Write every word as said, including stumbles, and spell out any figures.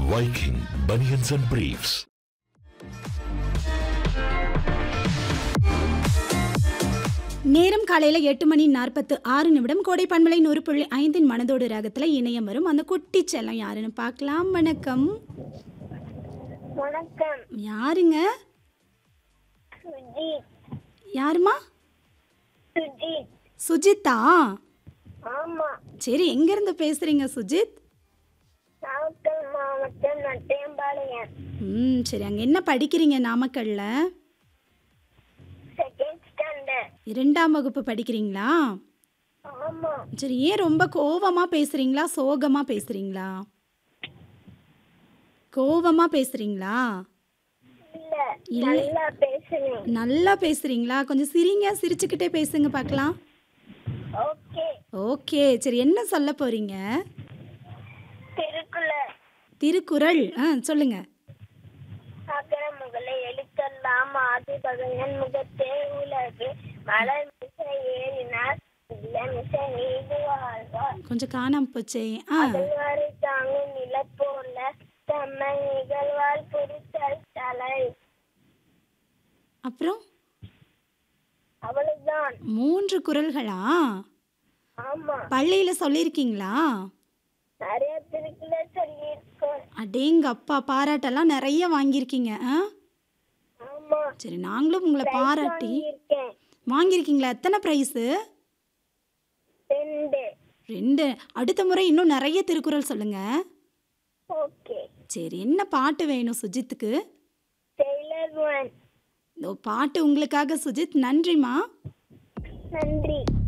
Viking Bunions and Briefs. நேரம் காலையில் எட்டு மணி நாற்பத்து ஆறு நிமிடம். கோடை பண்பலை நூறு புள்ளி ஐந்தின் மனதோடு ராகத்தில் இணையம் வரும் அந்த குட்டி செல்லம் யாருன்னு பார்க்கலாம். வணக்கம். வணக்கம். யாருங்க? சுஜித். யாருமா? சுஜித். சுஜித்தா? ஆமா. சரி, எங்கேருந்து பேசுறீங்க சுஜித்? நாமக்கல் மாவட்டம் நட்டையம்பாளையம். ம் சரி, அங்கே என்ன படிக்கிறீங்க நாமக்கல்ல? Second standard. இரண்டாம் வகுப்பு படிக்கிறீங்களா? ஆமா. சரி, ஏன் ரொம்ப கோவமா பேசுறீங்களா சோகமா பேசுறீங்களா? கோவமா பேசுறீங்களா? இல்ல, இல்ல. நல்லா பேசுறேன். நல்லா பேசுறீங்களா? கொஞ்சம் சிரிங்க, சிரிச்சுக்கிட்டே பேசுங்க பார்க்கலாம். ஓகே. ஓகே, சரி, என்ன சொல்ல போறீங்க? திருக்குறள். திருக்குறள். ஆ சொல்லுங்க. அகர முதல எழுத்தெல்லாம் ஆதி பகவன் முகத்தே உலகு மலர் மிசை ஏறினார் இல்ல மிசை நீது வாழ்வார். கொஞ்சம் காணாம போச்சே. ஆ அகழ்வாரை தாங்கு நிலப்போல தம்மை நிகழ்வார் புரித்தல் தலை. அப்புறம் அவ்வளவுதான். மூன்று குறள்களா? ஆமா. பள்ளியில சொல்லியிருக்கீங்களா? நிறைய திருக்குறள் சொல்லியிருக்கோம். அடேங்க அப்பா, பாராட்டெல்லாம் நிறைய வாங்கியிருக்கீங்க. ஆ ஆமா. சரி, நாங்களும் உங்களை Prize பாராட்டி வாங்கியிருக்கேன். வாங்கியிருக்கீங்களா? எத்தனை ப்ரைஸு? ரெண்டு. ரெண்டு. அடுத்த முறை இன்னும் நிறைய திருக்குறள் சொல்லுங்க. ஓகே. சரி, என்ன பாட்டு வேணும் சுஜித்துக்கு? Taylor one. இதோ பாட்டு உங்களுக்காக சுஜித். நன்றிம்மா. நன்றி.